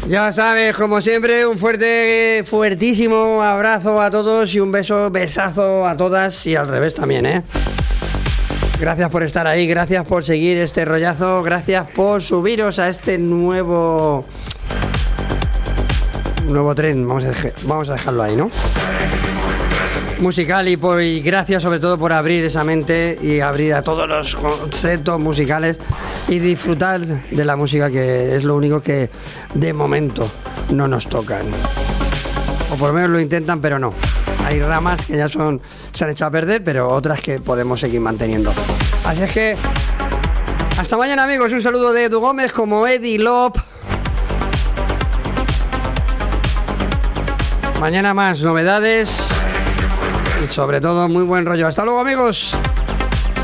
Ya sabes, como siempre, un fuertísimo abrazo a todos y un besazo a todas y al revés también, ¿eh? Gracias por estar ahí, gracias por seguir este rollazo, gracias por subiros a este nuevo tren, vamos a dejarlo ahí, ¿no? Musical y gracias sobre todo por abrir esa mente y abrir a todos los conceptos musicales y disfrutar de la música, que es lo único que de momento no nos tocan, o por lo menos lo intentan, pero no. Hay ramas que ya se han echado a perder, pero otras que podemos seguir manteniendo. Así es que hasta mañana, amigos. Un saludo de Edu Gómez como Eddie Lop. Mañana más novedades y sobre todo muy buen rollo. Hasta luego, amigos.